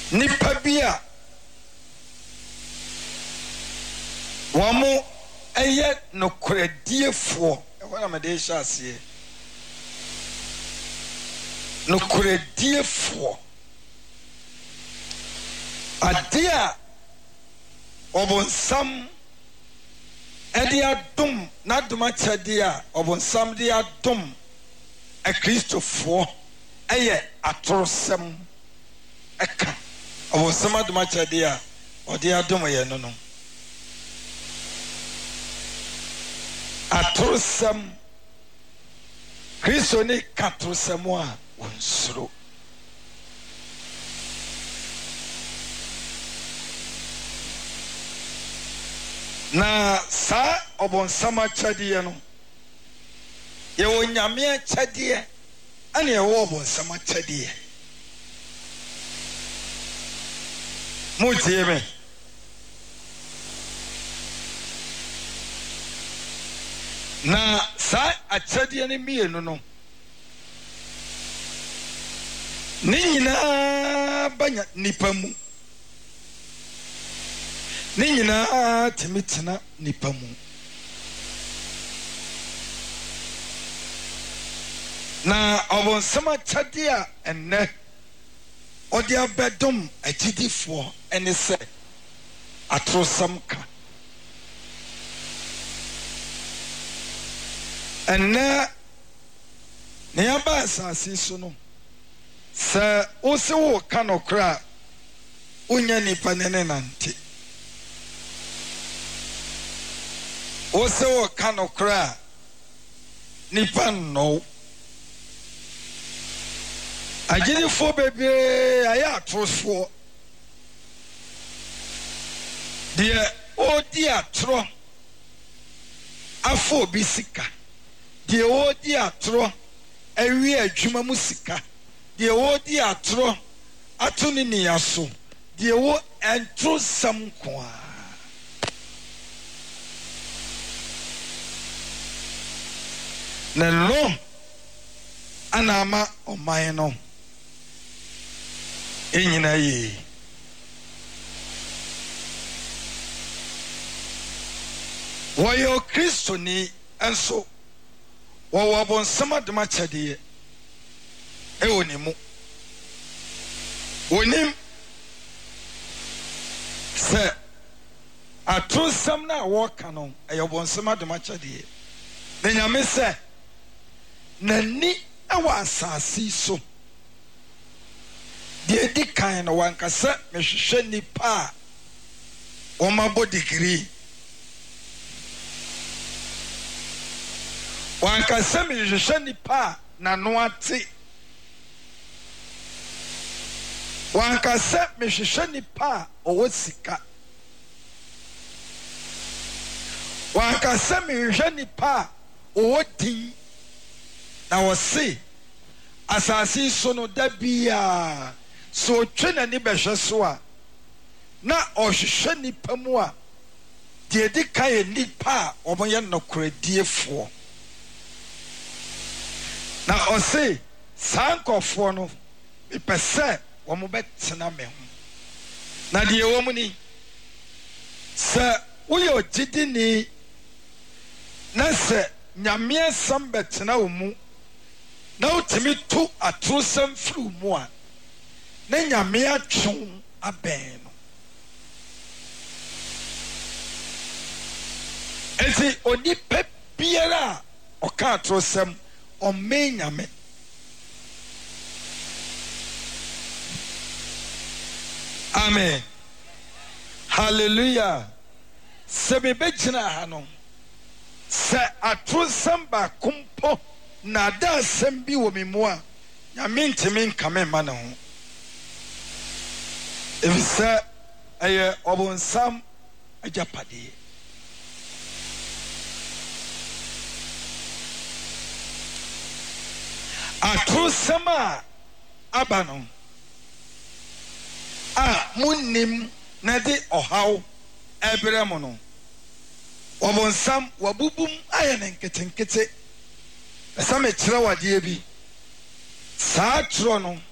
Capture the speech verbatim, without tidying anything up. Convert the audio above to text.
nipa bi a wamo eye nokorediefo ehwo na me de hye ase nokorediefo adia obonsam edi adom na doma chade a obonsam di adom a Christofo eye atorosem eka obonsam adoma chade a odi adom ye no no atorosem Christo ni katorosem a wonsuro na sa obonsama chadiye no ye wonyame chadiye ane ye wo obonsama chadiye mutie me na sa achadiye ne mienu no ni nyina banya nipa mu ni nyina timitina nipa mu na obonsama chade a enne odi abedom agidifo ene se atrosam ka enne ne yaba asase so no se o se wo kanokra unya nipa nene nante o se wo kanokra nipa no agiri fo bebe aya atrosfo de o di atro afo bisika de o di atro awi adwuma musika de o di atro atuni ni yaso de o entro sam kwa na lo anama oman no enyina yi woyo Kristo ni enso wo wo bonsama de machade e wonimu wonim se atrosam na wo kanon e yo bonsama de machade na nyame se nani ewa asasi so de di kan no wankasa mehwehwe nipa o mabo degree wankasa mehwehwe nipa na no ate wankasa mehwehwe nipa o wosika wankasa mehwehwe nipa o wodin na wose asasi so no dabia so twena ni behwe so a na ohwehwe nipa mu a de di kai nipa omoye nokorediefo na ose sankofo no ipese wo mo betena me ho na de wo mu ni se uyo jidini na se nyame sam betena wo mu na utimi tu atrosam fru mu a na nyame atwon aben no enti oni pe biara o ka atrosam o me nyame amen hallelujah se be begina ha no se atrosam ba kumpo na da sembi wo mimu a nyame ntimi nkame ma ne ho efisa aye obonsam ajapade atrosam a abano a munim na de ohaw ebrem no obonsam wabubum aye ne nketenkete esa me kire wade bi saa tro no